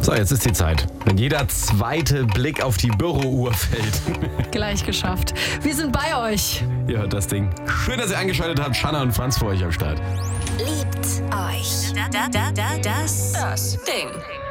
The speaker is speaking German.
So, jetzt ist die Zeit, wenn jeder zweite Blick auf die Bürouhr fällt. Gleich geschafft. Wir sind bei euch. Ihr hört das Ding. Schön, dass ihr eingeschaltet habt. Shanna und Franz für euch am Start. Liebt euch. Das Ding.